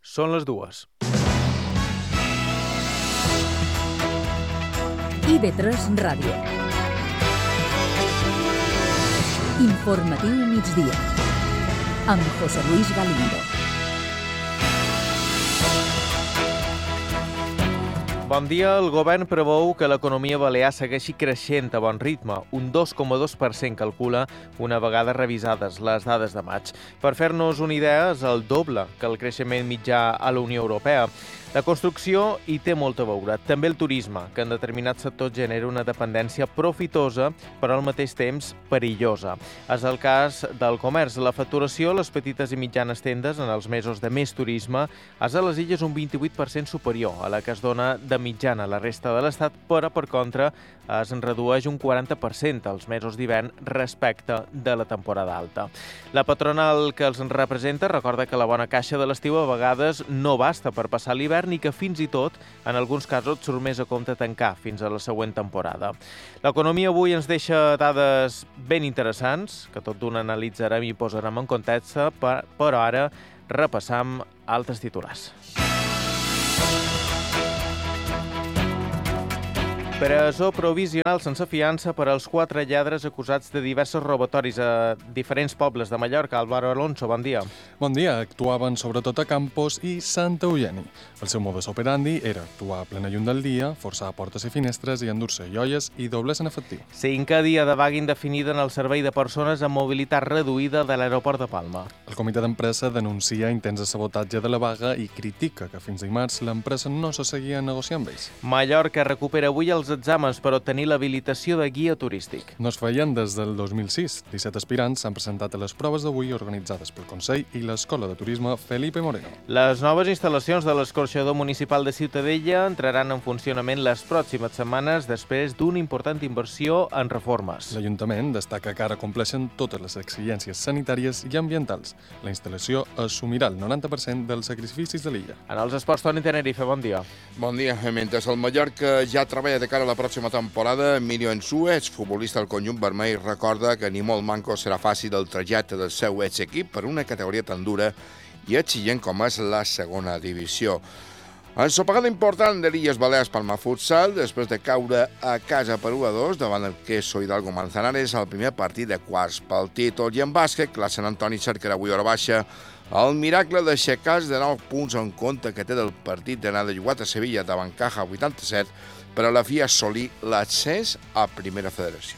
Són les 2. IB3 Ràdio. Informatiu migdia. Amb José Luis Galindo. Bon dia. El govern preveu que l'economia balear segueixi creixent a bon ritme. Un 2,2% calcula una vegada revisades les dades de maig. Per fer-nos una idea, és el doble que el creixement mitjà a la Unió Europea. La construcció hi té molt a veure. També el turisme, que en determinats sectors genera una dependència profitosa, però al mateix temps perillosa. És el cas del comerç. La facturació a les petites i mitjanes tendes en els mesos de més turisme és a les illes un 28% superior a la que es dona de mitjana a la resta de l'Estat, però, per contra, es redueix un 40% als mesos d'hivern respecte de la temporada alta. La patronal que els representa recorda que la bona caixa de l'estiu a vegades no basta per passar l'hivern i que fins i tot, en alguns casos, surt més a compte tancar fins a la següent temporada. L'economia avui ens deixa dades ben interessants, que tot d'una analitzarem i posarem en context, però ara repassam altres titulars. Presó provisional sense fiança per als 4 lladres acusats de diversos robatoris a diferents pobles de Mallorca. Álvaro Alonso, bon dia. Bon dia. Actuaven sobretot a Campos i Santa Eugeni. El seu modus operandi era actuar a plena llum del dia, forçar portes i finestres i endur-se joies i dobles en efectiu. 5 dia de vaga indefinida en el servei de persones amb mobilitat reduïda de l'aeroport de Palma. El comitè d'empresa denuncia intents de sabotatge de la vaga i critica que fins dimarts l'empresa no se seguia negociant amb ells. Mallorca recupera avui els exàmens per obtenir l'habilitació de guia turístic. No es feien des del 2006. 17 aspirants s'han presentat a les proves d'avui organitzades pel Consell i l'Escola de Turisme Felipe Moreno. Les noves instal·lacions de l'escorxador municipal de Ciutadella entraran en funcionament les pròximes setmanes després d'una important inversió en reformes. L'Ajuntament destaca que ara compleixen totes les exigències sanitàries i ambientals. La instal·lació assumirà el 90% dels sacrificis de l'illa. En els esports, Toni Tenerife, bon dia. Bon dia. Mentre el Mallorca ja treballa de cara a la pròxima temporada, Emilio Ensue, exfutbolista del conjunt vermell, recorda que ni molt manco serà fàcil el trajecte del seu exequip per una categoria tan dura i exigent com és la segona divisió. Ensopegada important de l'Illes Balears Palma Futsal, després de caure a casa per 1-2 davant el Queso Hidalgo Manzanares al primer partit de quarts pel títol. I en bàsquet, la Sant Antoni cercarà avui hora baixa el miracle d'aixecar-se de 9 punts en compte que té del partit d'anada jugat a Sevilla davant Caja 87 per a la fi assolir l'accés a Primera Federació.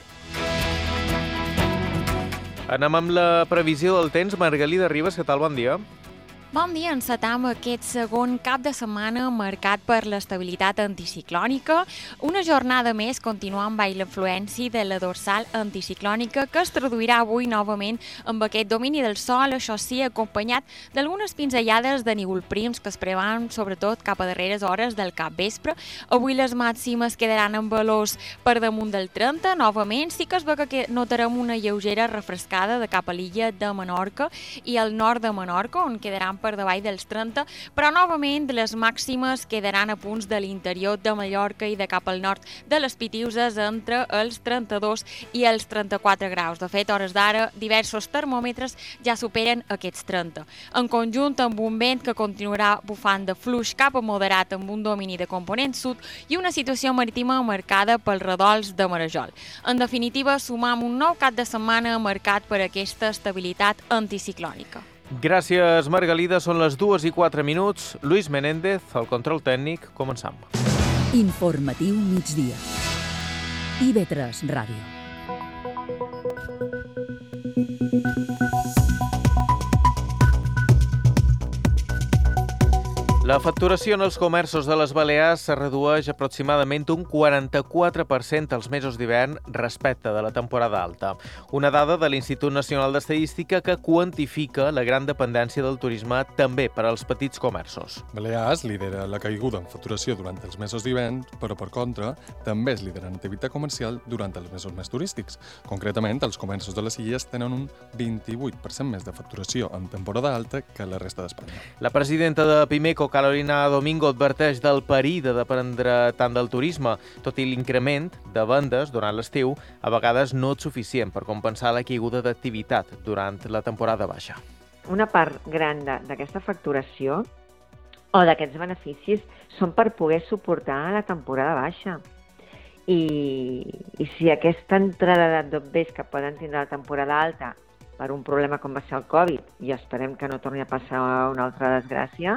Anem amb la previsió del temps. Margalida Ribas, què tal? Bon dia. Bon dia, encetam aquest segon cap de setmana marcat per l'estabilitat anticiclònica. Una jornada més continuant amb l'influència de la dorsal anticiclònica que es traduirà avui novament amb aquest domini del sol, això sí, acompanyat d'algunes pinzellades de núvols prims que es preveuen sobretot cap a darreres hores del capvespre. Avui les màximes quedaran en valors per damunt del 30. Novament sí que es veu que notarem una lleugera refrescada de cap a l'illa de Menorca i al nord de Menorca, on quedaran per davall dels 30, però novament les màximes quedaran a punts de l'interior de Mallorca i de cap al nord de les Pitiuses entre els 32 i els 34 graus. De fet, a hores d'ara, diversos termòmetres ja superen aquests 30. En conjunt, amb un vent que continuarà bufant de fluix cap a moderat amb un domini de component sud i una situació marítima marcada pels redols de Marajol. En definitiva, sumam un nou cap de setmana marcat per aquesta estabilitat anticiclònica. Gràcies, Margalida. Són les 2:04. Luis Menéndez, el control tècnic. Començam. Informatiu migdia. IB3 Ràdio. La facturació en els comerços de les Balears se redueix aproximadament un 44% als mesos d'hivern respecte de la temporada alta. Una dada de l'Institut Nacional d'Estadística que quantifica la gran dependència del turisme també per als petits comerços. Balears lidera la caiguda en facturació durant els mesos d'hivern, però per contra també és líder en activitat comercial durant els mesos més turístics. Concretament, els comerços de les illes tenen un 28% més de facturació en temporada alta que la resta d'Espanya. La presidenta de Pimeco, Carolina Domingo, adverteix del perill de dependre tant del turisme, tot i l'increment de vendes durant l'estiu, a vegades no és suficient per compensar la caiguda d'activitat durant la temporada baixa. Una part gran d'aquesta facturació o d'aquests beneficis són per poder suportar la temporada baixa. I si aquesta entrada de bombers que poden tindre la temporada alta per un problema com va ser el Covid, i esperem que no torni a passar una altra desgràcia,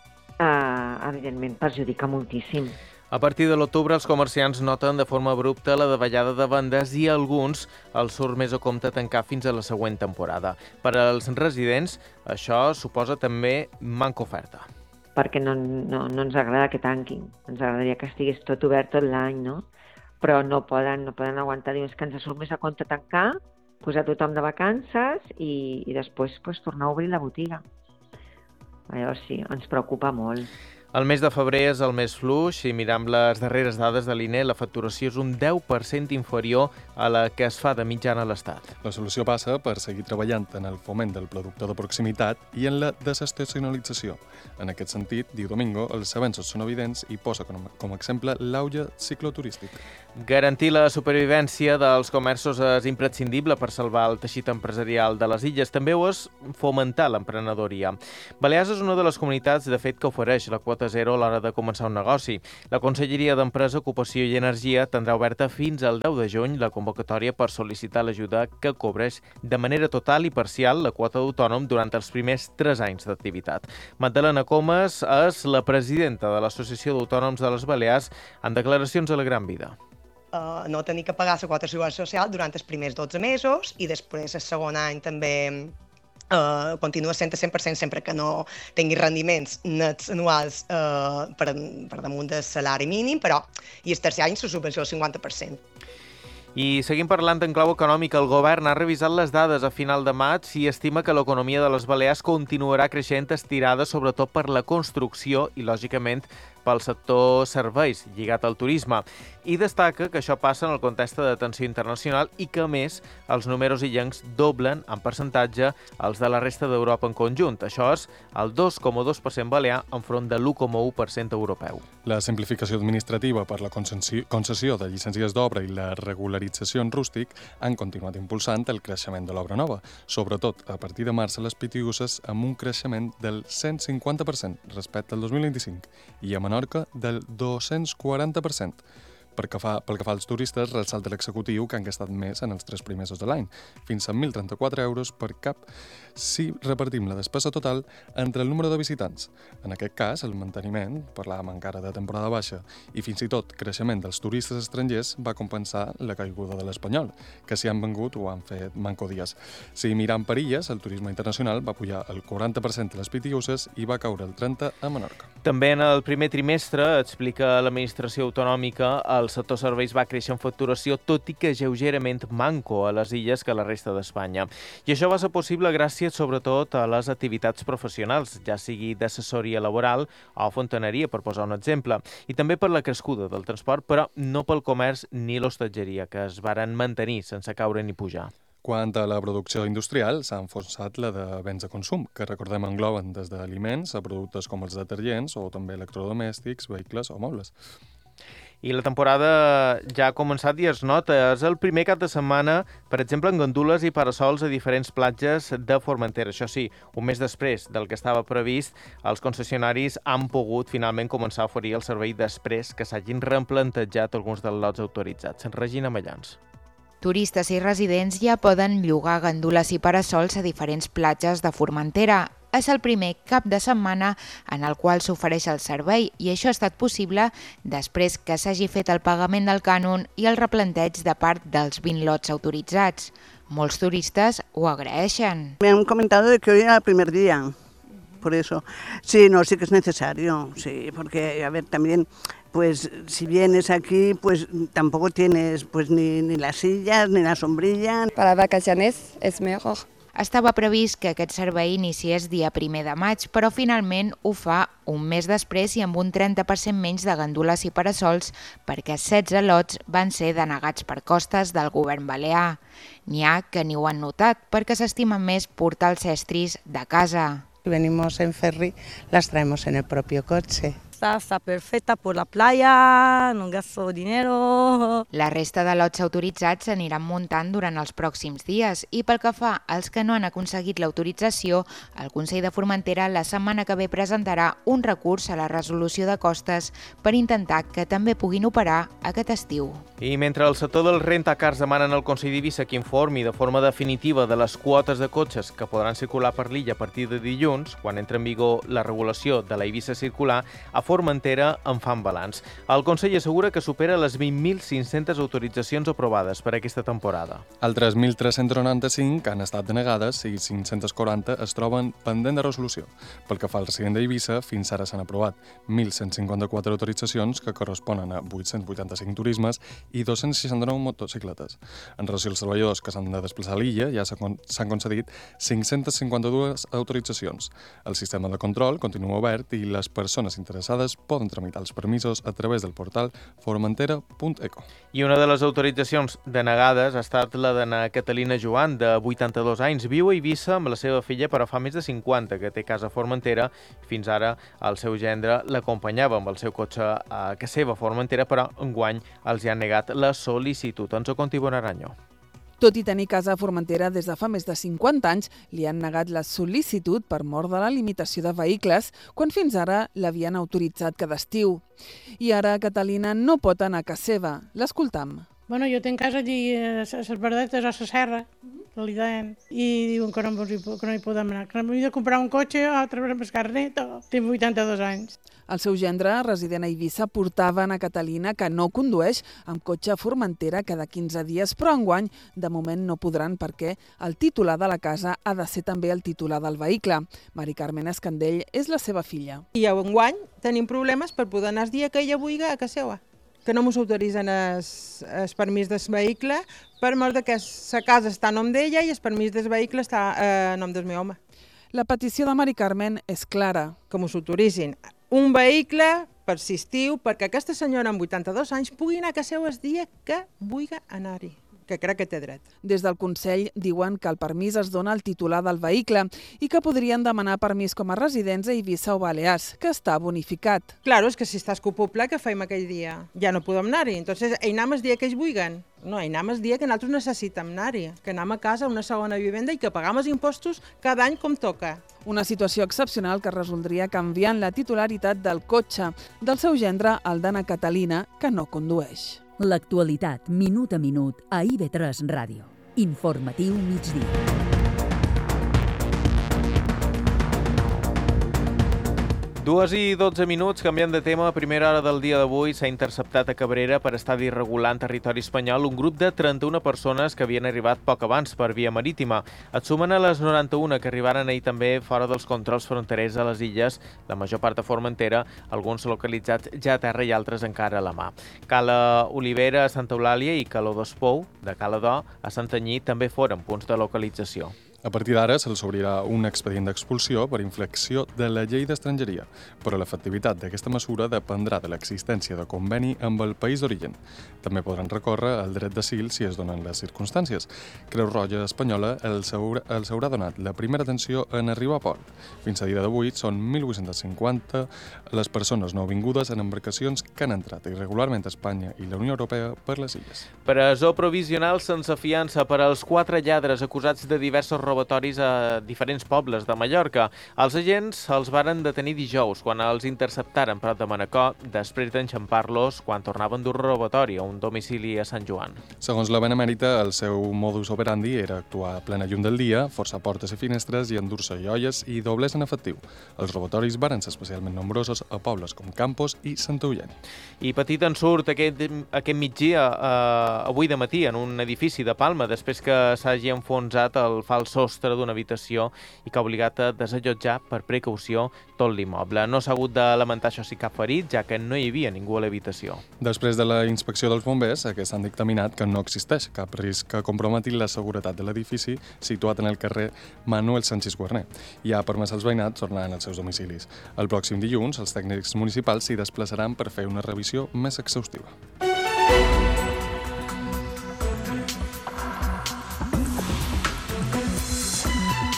evidentment perjudica moltíssim. A partir de l'octubre, els comerciants noten de forma abrupta la davallada de vendes i alguns els surt més a compte tancar fins a la següent temporada. Per als residents, això suposa també manca oferta. Perquè no ens agrada que tanquin. Ens agradaria que estigués tot obert tot l'any, no? Però no poden aguantar. Dius que ens surt més a compte tancar, posar tothom de vacances i després tornar a obrir la botiga. Llavors sí, ens preocupa molt. El mes de febrer és el més fluix i mirant les darreres dades de l'INE, la facturació és un 10% inferior a la que es fa de mitjana a l'Estat. La solució passa per seguir treballant en el foment del producte de proximitat i en la desestacionalització. En aquest sentit, diu Domingo, els avenços són evidents i posa com a exemple l'auge cicloturístic. Garantir la supervivència dels comerços és imprescindible per salvar el teixit empresarial de les illes. També ho és fomentar l'emprenedoria. Balears és una de les comunitats, de fet, que ofereix la quota zero a l'hora de començar un negoci. La Conselleria d'Empresa, Ocupació i Energia tindrà oberta fins al 10 de juny la convocatòria per sol·licitar l'ajuda que cobreix de manera total i parcial la quota d'autònom durant els primers 3 anys d'activitat. Magdalena Comas és la presidenta de l'Associació d'Autònoms de les Balears en declaracions a la Gran Vida. No tenir que pagar la quota de seguretat social durant els primers 12 mesos i després el segon any també continua sent a 100% sempre que no tingui rendiments nets anuals per damunt del salari mínim, i el tercer any la subvenció al 50%. I seguim parlant en clau econòmica. El govern ha revisat les dades a final de maig i estima que l'economia de les Balears continuarà creixent estirada sobretot per la construcció i, lògicament, pel sector serveis lligat al turisme. I destaca que això passa en el context de tensió internacional i que, a més, els números illencs doblen en percentatge els de la resta d'Europa en conjunt. Això és el 2,2% balear enfront de l'1,1% europeu. La simplificació administrativa per la concessió de llicències d'obra i la regularització en rústic han continuat impulsant el creixement de l'obra nova, sobretot a partir de març a les Pitiüses amb un creixement del 150% respecte al 2025 i a Menorca del 240%. Pel que fa als turistes, ressalta l'executiu que han gastat més en els 3 primers mesos de l'any, fins a 1.034 euros per cap, si repartim la despesa total entre el número de visitants. En aquest cas, el manteniment, parlàvem encara de temporada baixa, i fins i tot creixement dels turistes estrangers va compensar la caiguda de l'espanyol, que s'hi han vengut o han fet manco dies. Si mirant per illes, el turisme internacional va pujar el 40% a les Pitiüses i va caure el 30% a Menorca. També en el primer trimestre, explica l'administració autonòmica, el sector serveis va créixer en facturació, tot i que lleugerament manco a les illes que a la resta d'Espanya. I això va ser possible gràcies sobretot a les activitats professionals, ja sigui d'assessoria laboral o fontaneria, per posar un exemple, i també per la crescuda del transport, però no pel comerç ni l'hostatgeria, que es varen mantenir sense caure ni pujar. Quant a la producció industrial, s'ha enfonsat la de béns de consum, que recordem engloben des d'aliments a productes com els detergents o també electrodomèstics, vehicles o mobles. I la temporada ja ha començat i es nota. És el primer cap de setmana, per exemple, en gandules i parasols a diferents platges de Formentera. Això sí, un mes després del que estava previst, els concessionaris han pogut finalment començar a oferir el servei després que s'hagin replantejat alguns dels lots autoritzats. Regina Mallans. Turistes i residents ja poden llogar gandules i parasols a diferents platges de Formentera. És el primer cap de setmana en el qual s'ofereix el servei i això ha estat possible després que s'hagi fet el pagament del cànon i el replanteig de part dels 20 lots autoritzats. Molts turistes ho agraeixen. Me han comentado de que hoy era el primer día, por eso. Sí, no, sí que es necesario, sí, porque, a ver, también, pues, si vienes aquí, pues, tampoco tienes, pues, ni las sillas, ni la sombrilla. Para vacaciones es mejor. Estava previst que aquest servei iniciés dia 1 de maig, però finalment ho fa un mes després i amb un 30% menys de gandules i parasols perquè 16 lots van ser denegats per costes del govern balear. N'hi ha que ni ho han notat perquè s'estimen més portar els estris de casa. Venimos en ferry, las traemos en el propio coche. Está perfecta por la playa, no gasto dinero. La resta de lots autoritzats s'aniran muntant durant els pròxims dies i pel que fa als que no han aconseguit l'autorització, el Consell de Formentera la setmana que ve presentarà un recurs a la resolució de costes per intentar que també puguin operar aquest estiu. I mentre el sector dels rentacars demanen al Consell d'Eivissa que informi de forma definitiva de les quotes de cotxes que podran circular per l'illa a partir de dilluns, quan entra en vigor la regulació de la Eivissa circular, a Formentera en fan balanç. El Consell assegura que supera les 20.500 autoritzacions aprovades per aquesta temporada. Altres 1.395 han estat denegades i 540 es troben pendent de resolució. Pel que fa al resident d'Eivissa, fins ara s'han aprovat 1.154 autoritzacions que corresponen a 885 turismes i 269 motocicletes. En relació als treballadors que s'han de desplaçar a l'illa, ja s'han concedit 552 autoritzacions. El sistema de control continua obert i les persones interessades poden tramitar els permisos a través del portal formentera.eco. I una de les autoritzacions denegades ha estat la d'Anna Catalina Joan, de 82 anys. Viu a Eivissa amb la seva filla, però fa més de 50 que té casa a Formentera. Fins ara el seu gendre l'acompanyava amb el seu cotxe a casa seva a Formentera, però enguany els hi han negat la sol·licitud. Ens ho conti Bonaraño. Tot i tenir casa a Formentera des de fa més de 50 anys, li han negat la sol·licitud per mort de la limitació de vehicles, quan fins ara l'havien autoritzat cada estiu. I ara Catalina no pot anar a casa seva. L'escoltam. Bueno, jo tinc casa allí a les Verdetes, a la serra, a l'Idaen, i diuen que no hi podem anar. Que m'he de comprar un cotxe o treure més carnet. Tinc 82 anys. El seu gendre, resident a Eivissa, portava a Catalina, que no condueix, amb cotxe a Formentera cada 15 dies, però enguany de moment no podran perquè el titular de la casa ha de ser també el titular del vehicle. Mari Carmen Escandell és la seva filla. I enguany tenim problemes per poder anar el dia que ella vulgui a casa seva, que no ens autoritzen el permís del vehicle per mort que la casa està a nom d'ella i el permís del vehicle està a nom del meu home. La petició de Mari Carmen és clara. Que ens autoritzin un vehicle per l'estiu perquè aquesta senyora amb 82 anys pugui anar a casa seva el dia que vulgui anar-hi, que crec que té dret. Des del Consell diuen que el permís es dona al titular del vehicle i que podrien demanar permís com a residents a Eivissa o Balears, que està bonificat. Claro, és que si està ocupable, què fem aquell dia? Ja no podem anar-hi, entonces anem el dia que ells vulguin. No, anem el dia que nosaltres necessitem anar-hi, que anem a casa a una segona vivenda i que paguem els impostos cada any com toca. Una situació excepcional que resoldria canviant la titularitat del cotxe del seu gendre, el d'Anna Catalina, que no condueix. L'actualitat, minut a minut, a IB3 Ràdio. Informatiu migdia. 2:12, canviant de tema. A primera hora del dia d'avui s'ha interceptat a Cabrera per estar d'irregular en territori espanyol un grup de 31 persones que havien arribat poc abans per via marítima. Et sumen a les 91 que arribaren ahir també fora dels controls fronterers a les illes, la major part a Formentera, alguns localitzats ja a terra i altres encara a la mà. Cala Olivera a Santa Eulàlia i Caló d'Espou, de Cala d'O, a Santanyí, també foren punts de localització. A partir d'ara se'ls obrirà un expedient d'expulsió per infracció de la llei d'estrangeria, però l'efectivitat d'aquesta mesura dependrà de l'existència de conveni amb el país d'origen. També podran recórrer el dret d'asil si es donen les circumstàncies. Creu Roja Espanyola els haurà donat la primera atenció en arribar a port. Fins a dia d'avui són 1.850 les persones nouvingudes en embarcacions que han entrat irregularment a Espanya i la Unió Europea per les illes. Presó provisional sense fiança per als 4 lladres acusats de diversos robatoris a diferents pobles de Mallorca. Els agents els varen detenir dijous quan els interceptaren prop de Manacor després d'enxampar-los quan tornaven d'un robatori a un domicili a Sant Joan. Segons la Benemèrita, el seu modus operandi era actuar a plena llum del dia, forçar portes i finestres i endur-se joies i doblers en efectiu. Els robatoris varen ser especialment nombrosos a pobles com Campos i Santa Eugènia. I petit ensurt aquest migdia, avui de matí, en un edifici de Palma, després que s'hagi enfonsat el fals sostre d'una habitació i que ha obligat a desallotjar per precaució tot l'immoble. No s'ha hagut de lamentar això si cap ferit, ja que no hi havia ningú a l'habitació. Després de la inspecció dels bombers, aquests han dictaminat que no existeix cap risc que comprometi la seguretat de l'edifici situat en el carrer Manuel Sanchis Guarner i ha permès als veïnats tornar als seus domicilis. El pròxim dilluns, els tècnics municipals s'hi desplaçaran per fer una revisió més exhaustiva.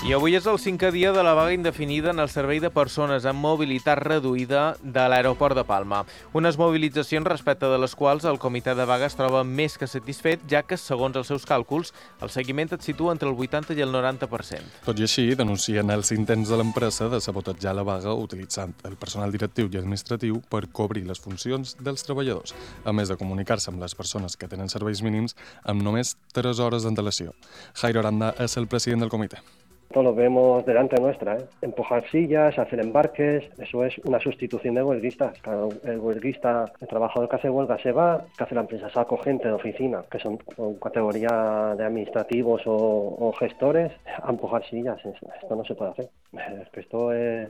I avui és el 5è dia de la vaga indefinida en el servei de persones amb mobilitat reduïda de l'aeroport de Palma. Unes mobilitzacions respecte de les quals el comitè de vaga es troba més que satisfet, ja que, segons els seus càlculs, el seguiment et situa entre el 80 i el 90%. Tot i així, denuncien els intents de l'empresa de sabotejar la vaga utilitzant el personal directiu i administratiu per cobrir les funcions dels treballadors, a més de comunicar-se amb les persones que tenen serveis mínims amb només 3 hores d'antelació. Jairo Aranda és el president del comitè. Esto lo vemos delante nuestra, empujar sillas, hacer embarques, eso es una sustitución de huelguistas. Cada el huelguista, el trabajador que hace huelga se va, que hace la empresa, saco gente de oficina, que son categoría de administrativos o gestores, a empujar sillas. Esto no se puede hacer, esto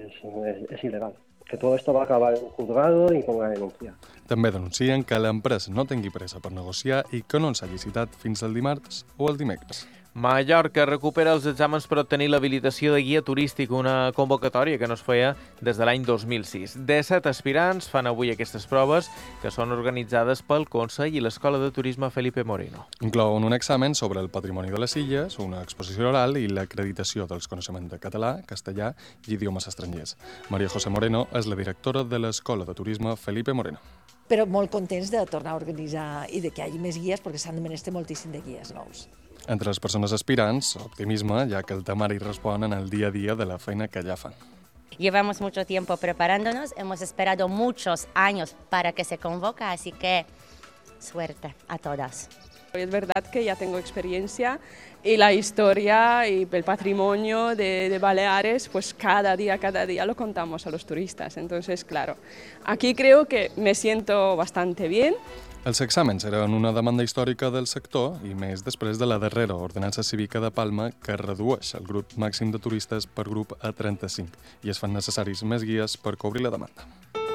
es ilegal. Que todo esto va a acabar en un juzgado i con una denuncia. També denuncien que l'empresa no tingui pressa per negociar i que no ens hagi citat fins al dimarts o el dimecres. Mallorca recupera els exàmens per obtenir l'habilitació de guia turístic, una convocatòria que no es feia des de l'any 2006. 17 aspirants fan avui aquestes proves, que són organitzades pel Consell i l'Escola de Turisme Felipe Moreno. Inclouen un examen sobre el patrimoni de les illes, una exposició oral i l'acreditació dels coneixements de català, castellà i idiomes estrangers. Maria José Moreno és la directora de l'Escola de Turisme Felipe Moreno. Però molt contents de tornar a organitzar i de que hi hagi més guies, perquè s'han de menester moltíssim de guies nous. Entre les persones aspirants, optimisme, ja que el temari respon en el dia a dia de la feina que ja fan. Llevamos mucho tiempo preparándonos, hemos esperado muchos años para que se convoque, así que suerte a todas. Es verdad que ya tengo experiencia y la historia y el patrimonio de Baleares, pues cada día lo contamos a los turistas. Entonces, claro, aquí creo que me siento bastante bien. Els exàmens eren una demanda històrica del sector i més després de la darrera ordenança cívica de Palma que redueix el grup màxim de turistes per grup a 35 i es fan necessaris més guies per cobrir la demanda.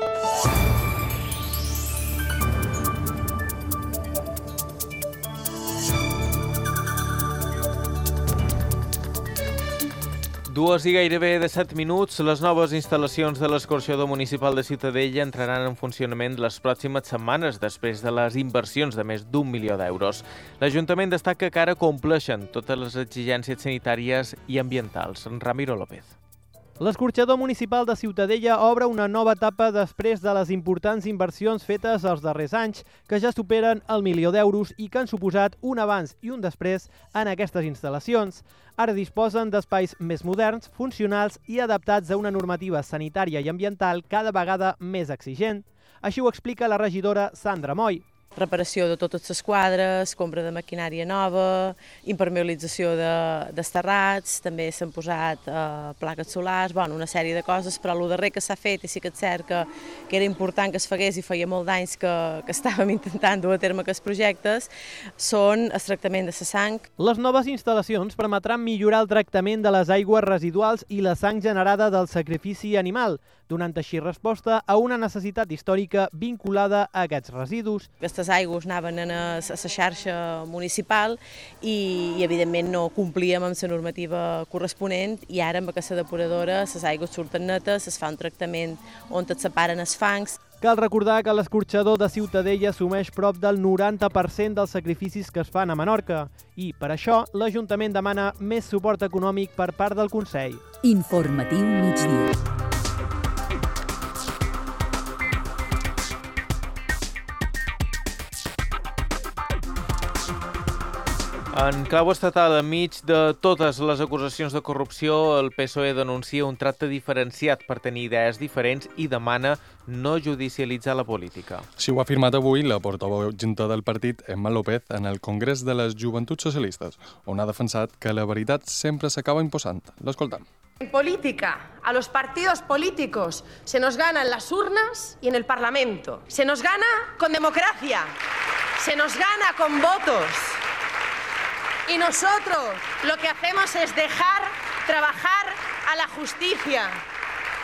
Dues i gairebé de 7 minuts, les noves instal·lacions de l'escorxador municipal de Ciutadella entraran en funcionament les pròximes setmanes després de les inversions de més d'1 milió d'euros. L'Ajuntament destaca que ara compleixen totes les exigències sanitàries i ambientals. Ramiro López. L'escorxador municipal de Ciutadella obre una nova etapa després de les importants inversions fetes els darrers anys, que ja superen el milió d'euros i que han suposat un abans i un després en aquestes instal·lacions. Ara disposen d'espais més moderns, funcionals i adaptats a una normativa sanitària i ambiental cada vegada més exigent. Així ho explica la regidora Sandra Moy. Reparació de totes les quadres, compra de maquinària nova, impermeabilització d'esterrats, també s'han posat plaques solars, una sèrie de coses, però el darrer que s'ha fet, i sí que és cert que era important que es fegués i feia molt d'anys que estàvem intentant dur a terme aquests projectes, són el tractament de la sang. Les noves instal·lacions permetran millorar el tractament de les aigües residuals i la sang generada del sacrifici animal, donant així resposta a una necessitat històrica vinculada a aquests residus. Aquestes aigües anaven a la xarxa municipal i evidentment no complíem amb la normativa corresponent i ara amb aquesta depuradora les aigües surten netes, es fa un tractament on et separen els fangs. Cal recordar que l'escorxador de Ciutadella assumeix prop del 90% dels sacrificis que es fan a Menorca i, per això, l'Ajuntament demana més suport econòmic per part del Consell. Informatiu migdia. En clau estatal, enmig de totes les acusacions de corrupció, el PSOE denuncia un tracte diferenciat per tenir idees diferents i demana no judicialitzar la política. Així ho ha afirmat avui la portaveu adjunta del partit, Emma López, en el Congrés de les Joventuts Socialistes, on ha defensat que la veritat sempre s'acaba imposant. L'escoltam. En política, a los partidos políticos se nos gana en las urnas y en el Parlamento. Se nos gana con democracia, se nos gana con votos. Y nosotros lo que hacemos es dejar trabajar a la justicia.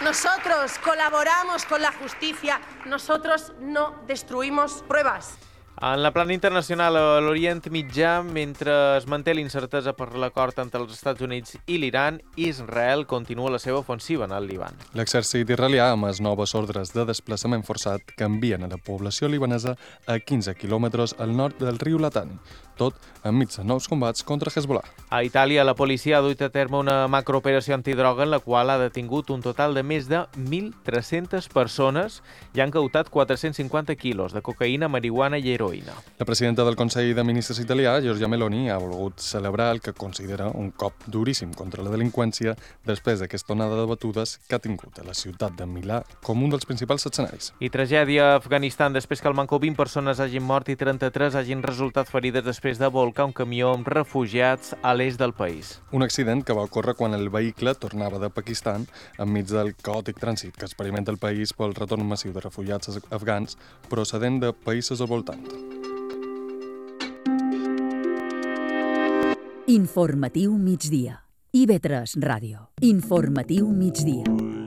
Nosotros colaboramos con la justicia, nosotros no destruimos pruebas. En la plana internacional a l'Orient Mitjà, mentre es manté l'incertesa per l'acord entre els Estats Units i l'Iran, Israel continua la seva ofensiva en el Líban. L'exèrcit israelià, amb les noves ordres de desplaçament forçat, que envien a la població libanesa a 15 quilòmetres al nord del riu Litani, tot enmig de nous combats contra Hezbollah. A Itàlia, la policia ha duit a terme una macrooperació antidroga en la qual ha detingut un total de més de 1.300 persones i han cautat 450 quilos de cocaïna, marihuana i heroïna. La presidenta del Consell de Ministres italià, Giorgia Meloni, ha volgut celebrar el que considera un cop duríssim contra la delinqüència després d'aquesta onada de batudes que ha tingut a la ciutat de Milà com un dels principals escenaris. I tragèdia a Afganistan després que al manco 20 persones hagin mort i 33 hagin resultat ferides després de volcar un camió amb refugiats a l'est del país. Un accident que va ocórrer quan el vehicle tornava de Pakistan enmig del caòtic trànsit que experimenta el país pel retorn massiu de refugiats afgans procedent de països al voltant. Informatiu migdia. IB3 Ràdio. Informatiu migdia.